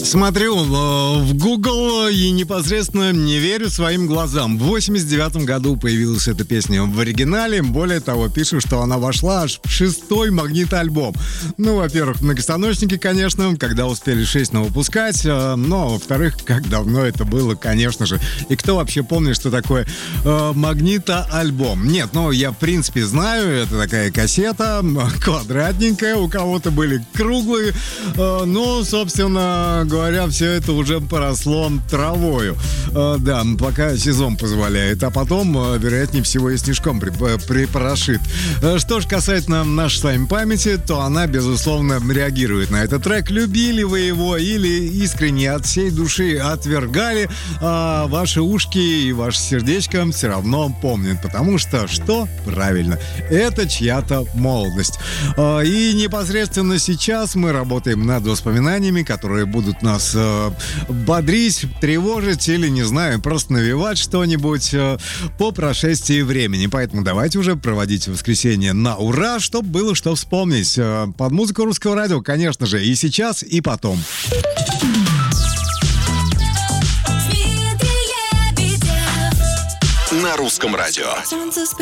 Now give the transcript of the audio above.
Смотрю в Google и непосредственно не верю своим глазам. В 89 году появилась эта песня в оригинале. Более того, пишут, что она вошла аж в 6-й магнит-альбом. Ну, во-первых, многостаночники, конечно, когда успели 6 выпускать. Но, во-вторых, как давно это было, конечно же. И кто вообще помнит, что такое магнита-альбом? Нет, ну, я в принципе знаю. Это такая кассета, квадратненькая. У кого-то были круглые. Но, собственно говоря, все это уже поросло травою. Да, пока сезон позволяет. А потом, вероятнее всего, и снежком припорошит. Что ж касательно нашей с вами памяти, то она, безусловно, реагирует на этот трек. Любили вы его или искренне от всей души отвергали, а ваши ушки и ваше сердечко все равно помнят. Потому что, что? Правильно. Это чья-то молодость. И непосредственно сейчас мы работаем над воспоминаниями, которые будут нас бодрить, тревожить или, не знаю, просто навевать что-нибудь по прошествии времени. Поэтому давайте уже проводить воскресенье на ура, чтобы было что вспомнить. Под музыку Русского радио, конечно же, и сейчас, и потом. На Русском радио.